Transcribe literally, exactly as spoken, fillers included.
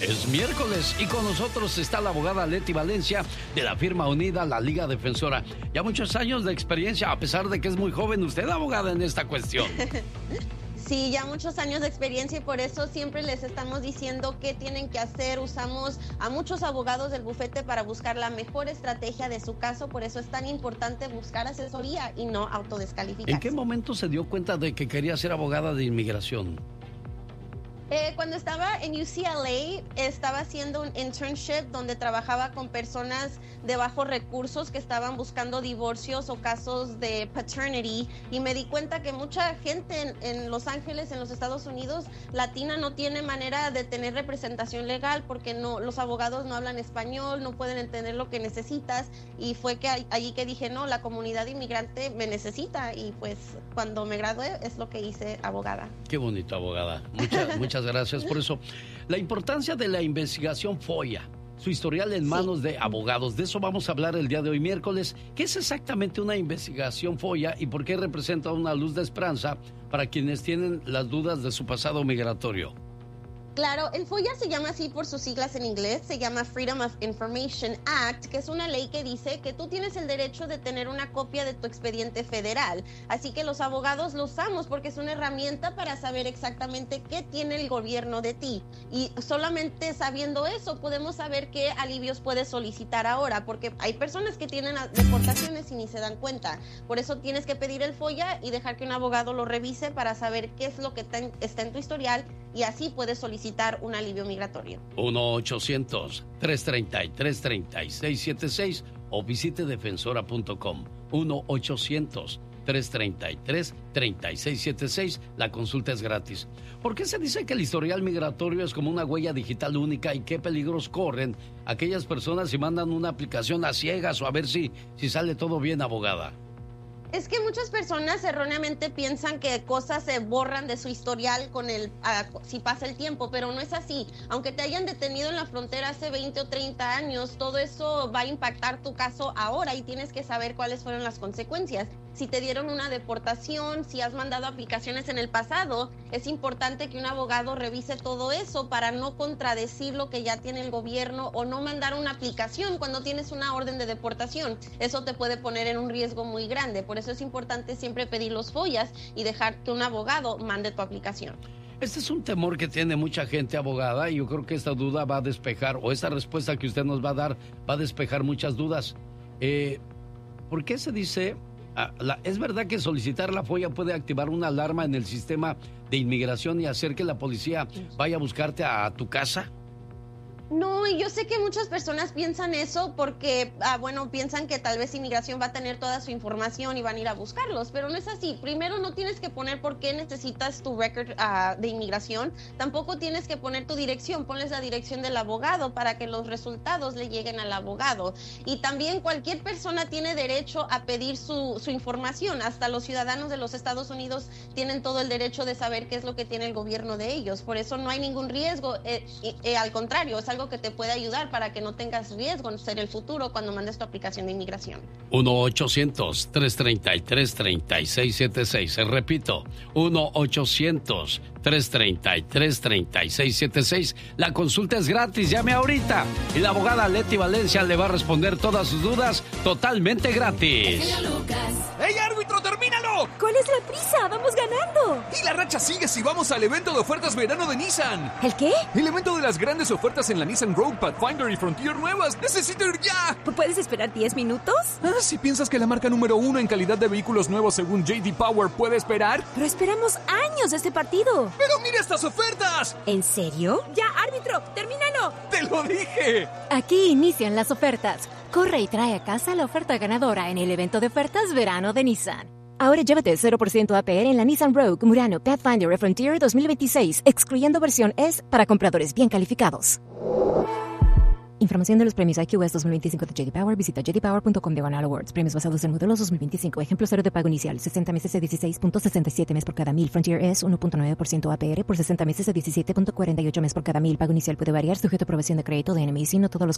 Es miércoles y con nosotros está la abogada Leti Valencia de la firma unida La Liga Defensora. Ya muchos años de experiencia, a pesar de que es muy joven usted, abogada, en esta cuestión. Sí, ya muchos años de experiencia y por eso siempre les estamos diciendo qué tienen que hacer. Usamos a muchos abogados del bufete para buscar la mejor estrategia de su caso. Por eso es tan importante buscar asesoría y no autodescalificarse. ¿En qué momento se dio cuenta de que quería ser abogada de inmigración? Eh, cuando estaba en U C L A, estaba haciendo un internship donde trabajaba con personas de bajos recursos que estaban buscando divorcios o casos de paternity, y me di cuenta que mucha gente en, en Los Ángeles, en los Estados Unidos, latina, no tiene manera de tener representación legal porque no, los abogados no hablan español, no pueden entender lo que necesitas, y fue que allí que dije, no, la comunidad inmigrante me necesita, y pues cuando me gradué es lo que hice, abogada. Qué bonito, abogada. Muchas, muchas gracias por eso. La importancia de la investigación FOIA, su historial en manos sí. de abogados. De eso vamos a hablar el día de hoy, miércoles. ¿Qué es exactamente una investigación FOIA y por qué representa una luz de esperanza para quienes tienen las dudas de su pasado migratorio? Claro, el FOIA se llama así por sus siglas en inglés, se llama Freedom of Information Act, que es una ley que dice que tú tienes el derecho de tener una copia de tu expediente federal. Así que los abogados lo usamos porque es una herramienta para saber exactamente qué tiene el gobierno de ti. Y solamente sabiendo eso podemos saber qué alivios puedes solicitar ahora, porque hay personas que tienen deportaciones y ni se dan cuenta. Por eso tienes que pedir el FOIA y dejar que un abogado lo revise para saber qué es lo que está en tu historial, y así puedes solicitar un alivio migratorio. uno ochocientos, trescientos treinta y tres, treinta y seis setenta y seis o visite defensora punto com. uno ochocientos, trescientos treinta y tres, treinta y seis setenta y seis. La consulta es gratis. ¿Por qué se dice que el historial migratorio es como una huella digital única y qué peligros corren aquellas personas si mandan una aplicación a ciegas o a ver si, si sale todo bien, abogada? Es que muchas personas erróneamente piensan que cosas se borran de su historial con el uh, si pasa el tiempo, pero no es así. Aunque te hayan detenido en la frontera hace veinte o treinta años, todo eso va a impactar tu caso ahora y tienes que saber cuáles fueron las consecuencias. Si te dieron una deportación, si has mandado aplicaciones en el pasado, es importante que un abogado revise todo eso para no contradecir lo que ya tiene el gobierno o no mandar una aplicación cuando tienes una orden de deportación. Eso te puede poner en un riesgo muy grande. Por eso es importante siempre pedir los FOIAs y dejar que un abogado mande tu aplicación. Este es un temor que tiene mucha gente, abogada, y yo creo que esta duda va a despejar, o esta respuesta que usted nos va a dar va a despejar muchas dudas. Eh, ¿Por qué se dice... Ah, la, ¿Es verdad que solicitar la FOIA puede activar una alarma en el sistema de inmigración y hacer que la policía vaya a buscarte a, a tu casa? No, y yo sé que muchas personas piensan eso porque, ah, bueno, piensan que tal vez inmigración va a tener toda su información y van a ir a buscarlos, pero no es así. Primero, no tienes que poner por qué necesitas tu record uh, de inmigración. Tampoco tienes que poner tu dirección. Ponles la dirección del abogado para que los resultados le lleguen al abogado. Y también cualquier persona tiene derecho a pedir su, su información. Hasta los ciudadanos de los Estados Unidos tienen todo el derecho de saber qué es lo que tiene el gobierno de ellos. Por eso no hay ningún riesgo. Eh, eh, eh, al contrario, es algo que te puede ayudar para que no tengas riesgo en el futuro cuando mandes tu aplicación de inmigración. uno ochocientos, trescientos treinta y tres, treinta y seis setenta y seis. Repito, uno ochocientos, trescientos treinta y tres, treinta y seis setenta y seis. La consulta es gratis, llame ahorita y la abogada Leti Valencia le va a responder todas sus dudas totalmente gratis. ¡Ey, árbitro, termínalo! ¿Cuál es la prisa? ¡Vamos ganando! Y la racha sigue si vamos al evento de ofertas verano de Nissan. ¿El qué? El evento de las grandes ofertas en la Nissan Rogue, Pathfinder y Frontier nuevas. ¡Necesito ir ya! ¿Puedes esperar diez minutos? Ah, si piensas que la marca número uno en calidad de vehículos nuevos según J D Power puede esperar. Pero esperamos años de este partido. ¡Pero mira estas ofertas! ¿En serio? ¡Ya, árbitro! ¡Termínalo! ¡Te lo dije! Aquí inician las ofertas. Corre y trae a casa la oferta ganadora en el evento de ofertas verano de Nissan. Ahora llévate cero por ciento A P R en la Nissan Rogue, Murano, Pathfinder y Frontier dos mil veintiséis, excluyendo versión S para compradores bien calificados. Información de los premios I Q S dos mil veinticinco de J D Power. Visita j d power punto com diagonal awards. Premios basados en modelos dos mil veinticinco. Ejemplo cero de pago inicial. sesenta meses de dieciséis punto sesenta y siete mes por cada mil. Frontier S uno punto nueve por ciento A P R por sesenta meses de diecisiete punto cuarenta y ocho mes por cada mil. Pago inicial puede variar sujeto a aprobación de crédito de N M I C. No todos los